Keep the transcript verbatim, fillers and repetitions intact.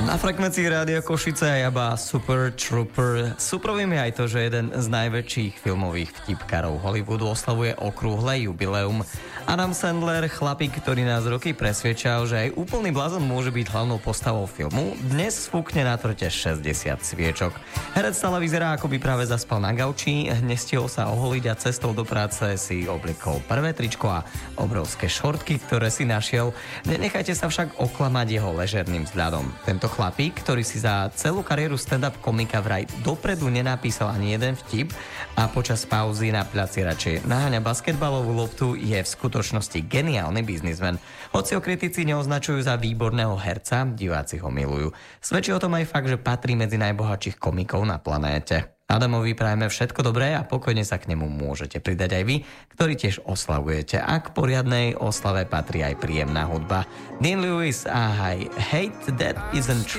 Na frekvencii Rádia Košice a jaba Super Trooper. Suprovým je aj to, že jeden z najväčších filmových vtipkarov Hollywoodu oslavuje okrúhle jubileum. Adam Sandler, chlapík, ktorý nás roky presviečal, že aj úplný blázon môže byť hlavnou postavou filmu, dnes sfúkne na torte šesťdesiat sviečok. Herec stále vyzerá, ako by práve zaspal na gauči, nestihol sa oholiť a cestou do práce si oblikol prvé tričko a obrovské šortky, ktoré si našiel. Nenechajte sa však oklamať jeho ležerným vzhľadom. Tento chlapík, ktorý si za celú kariéru stand-up komika vraj dopredu nenapísal ani jeden vtip a počas pauzy na placi radšej naháňa basketbalovú loptu, je v skutočnosti geniálny biznismen. Hoci ho kritici neoznačujú za výborného herca, diváci ho milujú. Svedčí o tom aj fakt, že patrí medzi najbohatších komikov na planéte. Adamovi prajeme všetko dobré a pokojne sa k nemu môžete pridať aj vy, ktorí tiež oslavujete. A k poriadnej oslave patrí aj príjemná hudba. Dean Lewis a Hate That Isn't